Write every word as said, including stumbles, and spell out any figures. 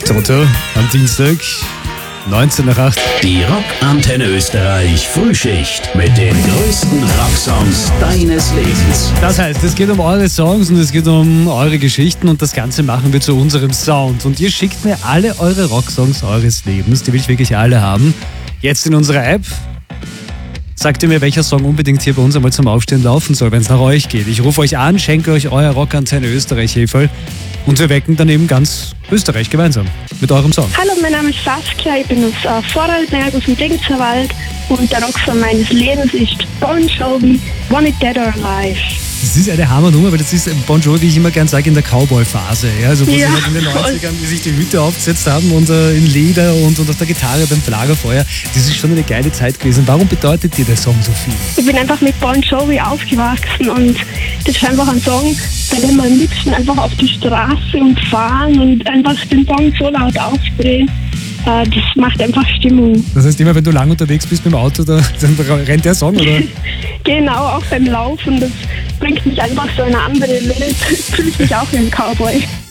Toto am Dienstag, neunzehn nach acht. Die Rockantenne Österreich Frühschicht mit den größten Rocksongs deines Lebens. Das heißt, es geht um eure Songs und es geht um eure Geschichten und das Ganze machen wir zu unserem Sound. Und ihr schickt mir alle eure Rocksongs eures Lebens, die will ich wirklich alle haben. Jetzt in unserer App. Sagt ihr mir, welcher Song unbedingt hier bei uns einmal zum Aufstehen laufen soll, wenn es nach euch geht. Ich rufe euch an, schenke euch euer Rockantenne Österreich Heferl und wir wecken dann eben ganz Österreich gemeinsam mit eurem Song. Hallo, mein Name ist Saskia, ich bin aus äh, Vorarlberg, aus dem Degenzerwald und der Rocksong meines Lebens ist Bon Jovi, Want It Dead or Alive. Das ist eine Hammernummer, weil das ist Bon Jovi, wie ich immer gern sage, in der Cowboy-Phase. Ja, also wo Ja, sie halt in den neunzigern, die sich die Hüte aufgesetzt haben und äh, in Leder und, und auf der Gitarre beim Lagerfeuer. Das ist schon eine geile Zeit gewesen. Warum bedeutet dir der Song so viel? Ich bin einfach mit Bon Jovi aufgewachsen und das ist einfach ein Song, bei dem wir am liebsten einfach auf die Straße und fahren und einfach den Song so laut aufdrehen. Äh, das macht einfach Stimmung. Das heißt, immer wenn du lang unterwegs bist mit dem Auto, da, dann rennt der Song, oder? Genau, auch beim Laufen, das bringt mich einfach so in eine andere Welt. Fühle ich mich auch wie ein Cowboy.